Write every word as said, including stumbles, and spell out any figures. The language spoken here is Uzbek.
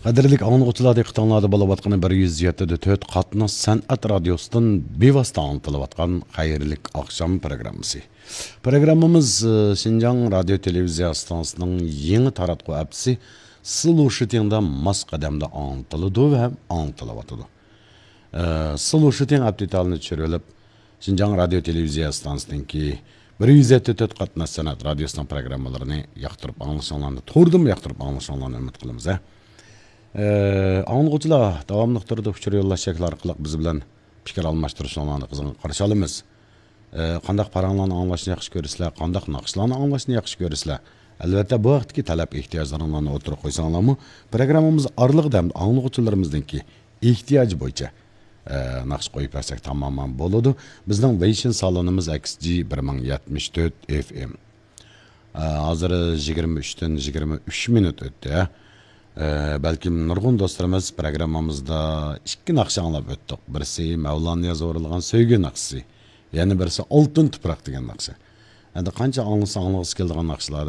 Qadrlik anlıqçılar diqqətinizdə bo'lib atqan bir yuz yetti dört qatnaz san'at radiosundan bevosita anlatılıb atqan xayrlik akşam programmasi. Programmamız Şinjan Radio Televiziya stansiyasının yeni taratqu apsi Sılu Şitingda mas qadamda anlatıldı və anlatılıb atıdı. Sılu Şiting aptitalını çürülüb Şinjan Radio Televiziya stansiyasındaki bir yuz yetti dört qatnaz san'at radiosunun programmalarını yaqtırıb anlaşanlarını, tordum yaqtırıb anlaşanlarını ümid qılımız. Anlıqçılar davamlıq turda fikir yo'llashlar orqali biz bilan fikir almashtirishlarni qiziq qarshi olamiz. Qandaq paranlarni anglashni yaxshi ko'rsizlar, qandaq naqshlarni anglashni yaxshi ko'rsizlar. Albatta bu vaqtdagi talab ehtiyojlarini o'tirib qo'ysanglarmi, programmamiz orlig'ida anlıqçılarimizningki ehtiyoj bo'yicha naqsh qo'yib bersak tamoman bo'ladi. Bizning Vision salonimiz X G bir ming yetmish to'rt F M. Hozir yigirma uch dan yigirma uch minut o'tdi. Belki nurgun dostlarımız programmamızda iki nakşı anlap öttük. Birisi Mevlana'ya zorlanan söygü nakşı. Yani birisi altın tüprak degen nakşı. Yani kança anlısı anlısı geldiğin nakşılarda